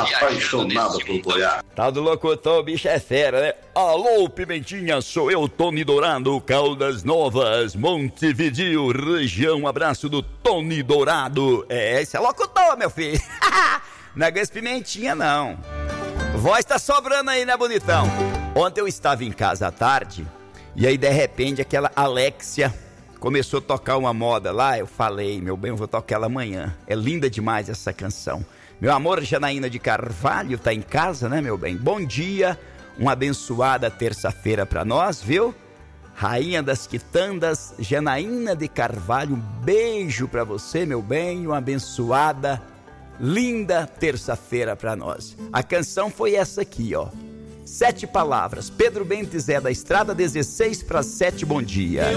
apaixonada por Goiás. Tal do locutor, o bicho é fera, né? Alô, Pimentinha, sou eu, Tony Dourado, Caldas Novas, Montevideo, região. Abraço do Tony Dourado. Esse é locutor, meu filho. Não é esse Pimentinha, não. Voz tá sobrando aí, né, bonitão? Ontem eu estava em casa à tarde e aí, de repente, aquela Alexia começou a tocar uma moda lá. Eu falei, meu bem, eu vou tocar ela amanhã. É linda demais essa canção. Meu amor, Janaína de Carvalho tá em casa, né, meu bem? Bom dia, uma abençoada terça-feira pra nós, viu? Rainha das Quitandas, Janaína de Carvalho, um beijo pra você, meu bem, uma abençoada, linda terça-feira pra nós. A canção foi essa aqui, ó. 7 palavras. Pedro Bentes é da Estrada 16 para 7, bom dia.